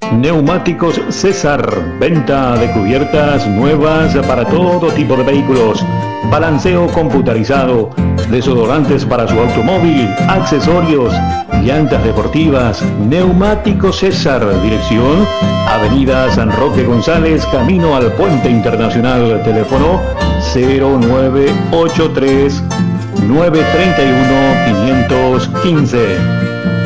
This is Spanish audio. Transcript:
Neumáticos César, venta de cubiertas nuevas para todo tipo de vehículos, balanceo computarizado, desodorantes para su automóvil, accesorios, llantas deportivas. Neumáticos César, dirección Avenida San Roque González, camino al Puente Internacional, teléfono 0983 931 515.